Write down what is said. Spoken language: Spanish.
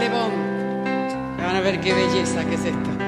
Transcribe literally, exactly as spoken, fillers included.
de Bond. Van a ver qué belleza que es esto.